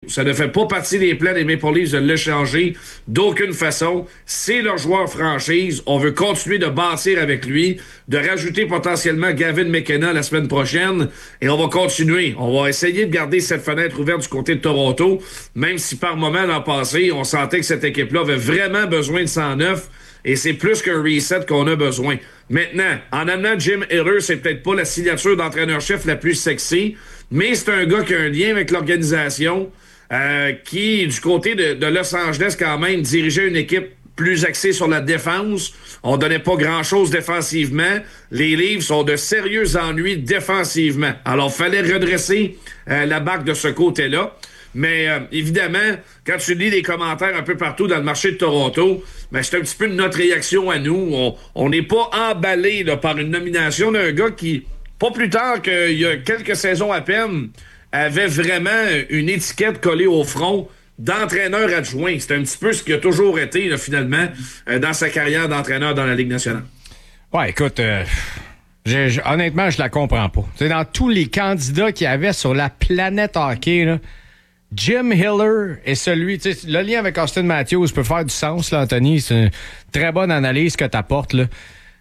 Ça ne fait pas partie des plans des Maple Leafs de l'échanger d'aucune façon. C'est leur joueur franchise. On veut continuer de bâtir avec lui, de rajouter potentiellement Gavin McKenna la semaine prochaine. Et on va continuer. On va essayer de garder cette fenêtre ouverte du côté de Toronto, même si par moment l'an passé, on sentait que cette équipe-là avait vraiment besoin de 109. Et c'est plus qu'un reset qu'on a besoin. Maintenant, en amenant Jim Hiller, c'est peut-être pas la signature d'entraîneur-chef la plus sexy, mais c'est un gars qui a un lien avec l'organisation, qui, du côté de Los Angeles, quand même, dirigeait une équipe plus axée sur la défense. On donnait pas grand-chose défensivement. Les Leafs ont de sérieux ennuis défensivement. Alors, fallait redresser la barque de ce côté-là. Mais évidemment, quand tu lis les commentaires un peu partout dans le marché de Toronto, ben, c'est un petit peu notre réaction à nous. On n'est pas emballé là, par une nomination d'un gars qui, pas plus tard qu'il y a quelques saisons à peine, avait vraiment une étiquette collée au front d'entraîneur adjoint. C'est un petit peu ce qu'il a toujours été, là, finalement, dans sa carrière d'entraîneur dans la Ligue nationale. Ouais, écoute, honnêtement, je la comprends pas. T'sais, dans tous les candidats qu'il y avait sur la planète hockey, là, Jim Hiller est celui... Le lien avec Austin Matthews peut faire du sens, là, Anthony. C'est une très bonne analyse que t'apportes, là.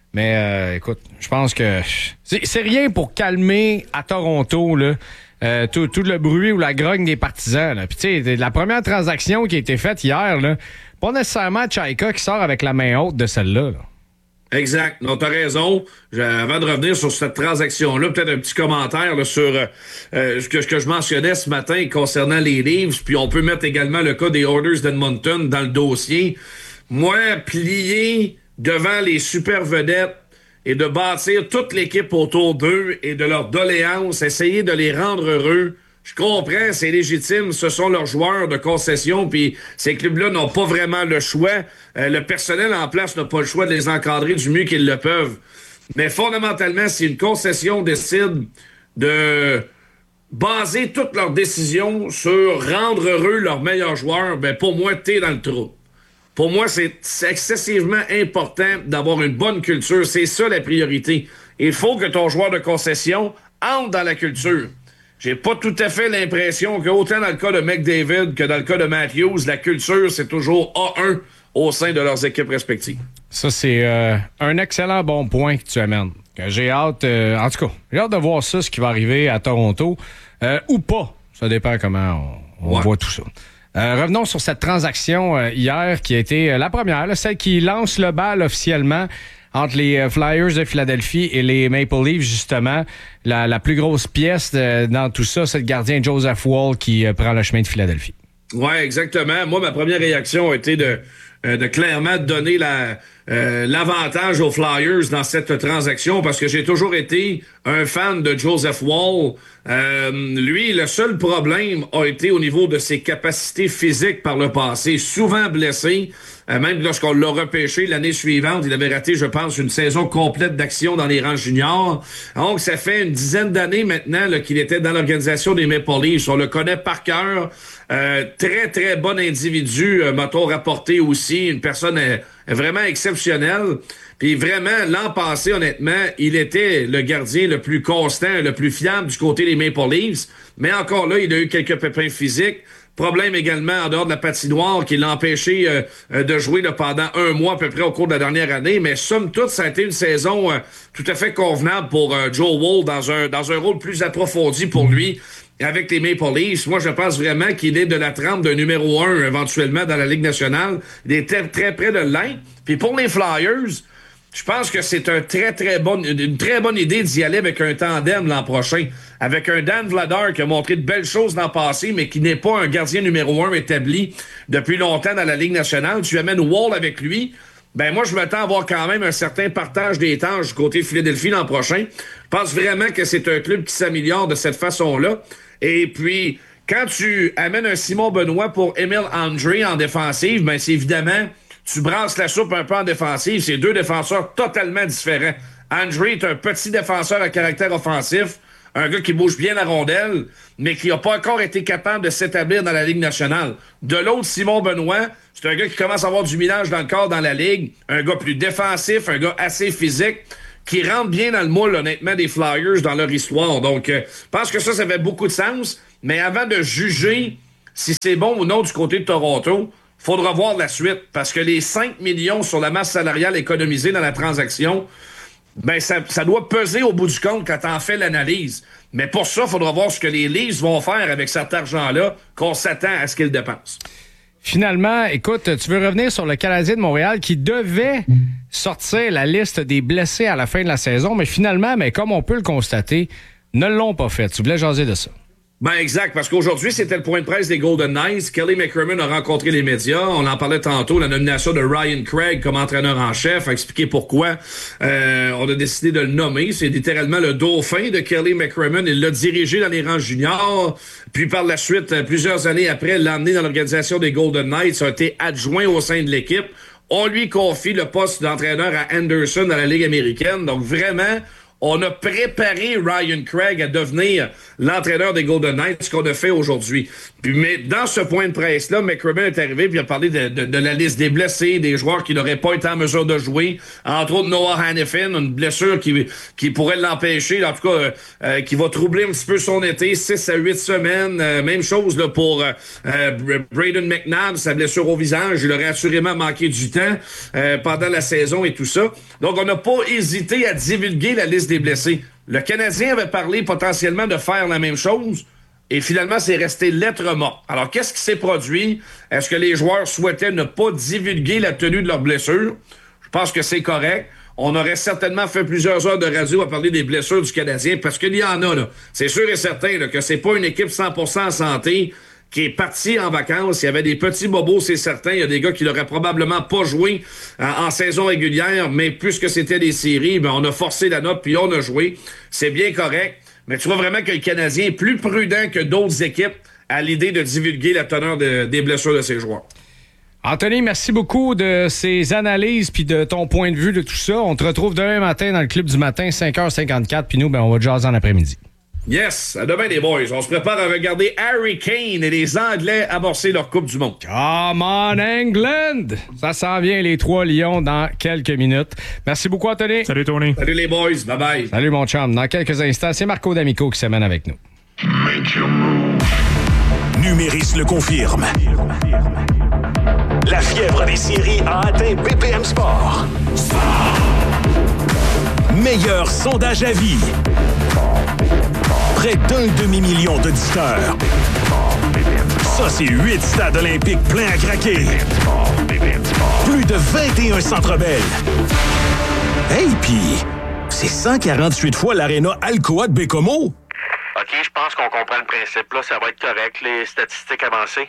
Mais écoute, je pense que c'est rien pour calmer à Toronto, là, tout le bruit ou la grogne des partisans. Là. Puis tu sais, la première transaction qui a été faite hier, là, pas nécessairement Tchaïka qui sort avec la main haute de celle-là. Là. Exact. Non, t'as raison. Avant de revenir sur cette transaction-là, peut-être un petit commentaire là, sur ce que je mentionnais ce matin concernant les Leafs, puis on peut mettre également le cas des Oilers d'Edmonton dans le dossier. Moi, plier devant les super vedettes et de bâtir toute l'équipe autour d'eux et de leurs doléances, essayer de les rendre heureux, je comprends, c'est légitime, ce sont leurs joueurs de concession, puis ces clubs-là n'ont pas vraiment le choix. Le personnel en place n'a pas le choix de les encadrer du mieux qu'ils le peuvent. Mais fondamentalement, si une concession décide de baser toutes leurs décisions sur rendre heureux leurs meilleurs joueurs, ben pour moi, t'es dans le trou. Pour moi, c'est excessivement important d'avoir une bonne culture. C'est ça la priorité. Il faut que ton joueur de concession entre dans la culture. J'ai pas tout à fait l'impression qu'autant dans le cas de McDavid que dans le cas de Matthews, la culture, c'est toujours A1 au sein de leurs équipes respectives. Ça, c'est un excellent bon point que tu amènes. J'ai hâte, en tout cas, j'ai hâte de voir ça, ce qui va arriver à Toronto, ou pas. Ça dépend comment on voit tout ça. Revenons sur cette transaction hier qui a été la première, là, celle qui lance le bal officiellement entre les Flyers de Philadelphie et les Maple Leafs, justement. La plus grosse pièce dans tout ça, c'est le gardien Joseph Woll qui prend le chemin de Philadelphie. Oui, exactement. Moi, ma première réaction a été de clairement donner l'avantage aux Flyers dans cette transaction parce que j'ai toujours été un fan de Joseph Woll. Lui, le seul problème a été au niveau de ses capacités physiques par le passé, souvent blessé. Même lorsqu'on l'a repêché l'année suivante, il avait raté, je pense, une saison complète d'action dans les rangs juniors. Donc, ça fait une dizaine d'années maintenant là, qu'il était dans l'organisation des Maple Leafs. On le connaît par cœur. Très, très bon individu, m'a-t-on rapporté aussi. Une personne vraiment exceptionnelle. Puis vraiment, l'an passé, honnêtement, il était le gardien le plus constant, le plus fiable du côté des Maple Leafs. Mais encore là, il a eu quelques pépins physiques. Problème également en dehors de la patinoire qui l'a empêché de jouer là, pendant un mois à peu près au cours de la dernière année. Mais somme toute, ça a été une saison tout à fait convenable pour Joe Woll dans un rôle plus approfondi pour lui avec les Maple Leafs. Moi, je pense vraiment qu'il est de la trempe d'un numéro 1 éventuellement dans la Ligue nationale. Il est très près de l'être. Puis pour les Flyers, je pense que c'est une très bonne idée d'y aller avec un tandem l'an prochain. Avec un Dan Vladar qui a montré de belles choses dans le passé, mais qui n'est pas un gardien numéro 1 établi depuis longtemps dans la Ligue nationale. Tu amènes Woll avec lui. Ben moi, je m'attends à avoir quand même un certain partage des tâches du côté de Philadelphie l'an prochain. Je pense vraiment que c'est un club qui s'améliore de cette façon-là. Et puis, quand tu amènes un Simon Benoît pour Emile André en défensive, ben c'est évidemment... Tu brasses la soupe un peu en défensive. C'est deux défenseurs totalement différents. André est un petit défenseur à caractère offensif, un gars qui bouge bien la rondelle, mais qui n'a pas encore été capable de s'établir dans la Ligue nationale. De l'autre, Simon Benoît, c'est un gars qui commence à avoir du millage dans le corps dans la Ligue, un gars plus défensif, un gars assez physique, qui rentre bien dans le moule, honnêtement, des Flyers dans leur histoire. Donc, je pense que ça fait beaucoup de sens. Mais avant de juger Si c'est bon ou non du côté de Toronto, faudra voir la suite. Parce que les 5 millions sur la masse salariale économisée dans la transaction, ben ça doit peser au bout du compte quand t'en fais l'analyse. Mais pour ça, il faudra voir ce que les Leafs vont faire avec cet argent-là, qu'on s'attend à ce qu'ils dépensent. Finalement, écoute, tu veux revenir sur le Canadien de Montréal qui devait sortir la liste des blessés à la fin de la saison, mais finalement, comme on peut le constater, ne l'ont pas fait. Tu voulais jaser de ça? Ben exact, parce qu'aujourd'hui, c'était le point de presse des Golden Knights. Kelly McCrimmon a rencontré les médias. On en parlait tantôt, la nomination de Ryan Craig comme entraîneur en chef, a expliqué pourquoi on a décidé de le nommer. C'est littéralement le dauphin de Kelly McCrimmon. Il l'a dirigé dans les rangs juniors, puis par la suite, plusieurs années après, l'a emmené dans l'organisation des Golden Knights, a été adjoint au sein de l'équipe. On lui confie le poste d'entraîneur à Anderson dans la Ligue américaine. Donc vraiment, on a préparé Ryan Craig à devenir l'entraîneur des Golden Knights, ce qu'on a fait aujourd'hui. Mais dans ce point de presse-là, McCrimmon est arrivé et a parlé de la liste des blessés, des joueurs qui n'auraient pas été en mesure de jouer. Entre autres, Noah Hanifin, une blessure qui pourrait l'empêcher, en tout cas, qui va troubler un petit peu son été, 6 à 8 semaines. Même chose là, pour Braden McNabb, sa blessure au visage. Il aurait assurément manqué du temps pendant la saison et tout ça. Donc, on n'a pas hésité à divulguer la liste des blessés. Le Canadien avait parlé potentiellement de faire la même chose et finalement, c'est resté lettre morte. Alors, qu'est-ce qui s'est produit? Est-ce que les joueurs souhaitaient ne pas divulguer la tenue de leur blessure? Je pense que c'est correct. On aurait certainement fait plusieurs heures de radio à parler des blessures du Canadien parce qu'il y en a, là. C'est sûr et certain là, que c'est pas une équipe 100% en santé qui est parti en vacances. Il y avait des petits bobos, c'est certain. Il y a des gars qui n'auraient probablement pas joué en saison régulière, mais puisque c'était des séries, on a forcé la note puis on a joué. C'est bien correct. Mais tu vois vraiment que le Canadien est plus prudent que d'autres équipes à l'idée de divulguer la teneur des blessures de ses joueurs. Anthony, merci beaucoup de ces analyses puis de ton point de vue de tout ça. On te retrouve demain matin dans le Club du matin, 5h54, puis nous, on va jaser en après-midi. Yes, à demain les boys. On se prépare à regarder Harry Kane et les Anglais amorcer leur Coupe du Monde. Come on England! Ça s'en vient les 3 Lions dans quelques minutes. Merci beaucoup Anthony. Salut Tony. Salut les boys, bye bye. Salut mon chum. Dans quelques instants, c'est Marco D'Amico qui s'amène avec nous. Numéris le confirme. La fièvre des séries a atteint BPM Sport. Meilleur sondage à vie. Près d'un demi-million d'auditeurs. Ça, c'est 8 stades olympiques pleins à craquer. Plus de 21 Centre Bell. Hey, pis c'est 148 fois l'aréna Alcoa de Bécomo. OK, je pense qu'on comprend le principe. Là, ça va être correct, les statistiques avancées.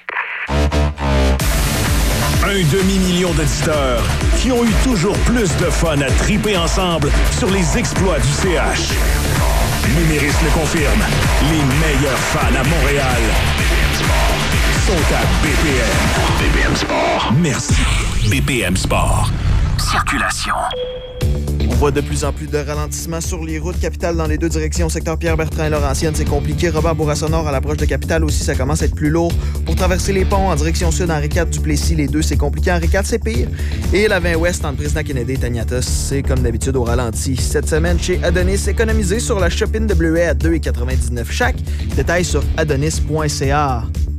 Un demi-million d'auditeurs qui ont eu toujours plus de fun à triper ensemble sur les exploits du CH. Numéris le confirme. Les meilleurs fans à Montréal sont à BPM. BPM Sport. Merci. BPM Sport. Circulation. On voit de plus en plus de ralentissements sur les routes capitales dans les deux directions. Secteur Pierre-Bertrand et Laurentienne, c'est compliqué. Robert Bourassa-Nord à l'approche de Capitale aussi, ça commence à être plus lourd. Pour traverser les ponts en direction sud, Henri IV, Duplessis, les deux, c'est compliqué. Henri IV, c'est pire. Et la 20 Ouest entre Président Kennedy et Taniatas, c'est comme d'habitude au ralenti. Cette semaine, chez Adonis, économisé sur la chopine de bleuet à 2,99 chaque. Détails sur adonis.ca.